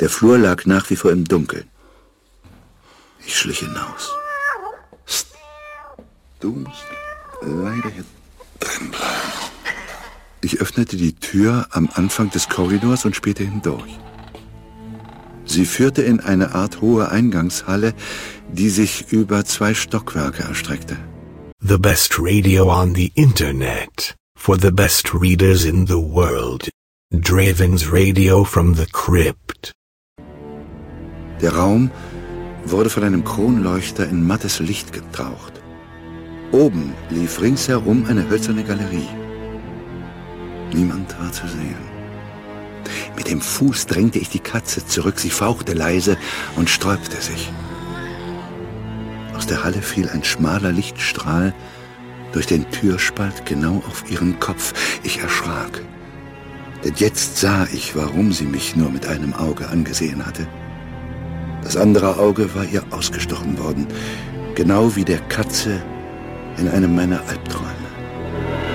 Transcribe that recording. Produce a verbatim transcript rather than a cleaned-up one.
Der Flur lag nach wie vor im Dunkeln. Ich schlich hinaus. Psst. Du musst leider hier drin bleiben. Ich öffnete die Tür am Anfang des Korridors und spähte hindurch. Sie führte in eine Art hohe Eingangshalle, die sich über zwei Stockwerke erstreckte. The best radio on the internet. For the best readers in the world. Draven's Radio from the Crypt. Der Raum wurde von einem Kronleuchter in mattes Licht getaucht. Oben lief ringsherum eine hölzerne Galerie. Niemand war zu sehen. Mit dem Fuß drängte ich die Katze zurück. Sie fauchte leise und sträubte sich. Aus der Halle fiel ein schmaler Lichtstrahl durch den Türspalt genau auf ihren Kopf. Ich erschrak. Denn jetzt sah ich, warum sie mich nur mit einem Auge angesehen hatte. Das andere Auge war ihr ausgestochen worden, genau wie der Katze in einem meiner Albträume.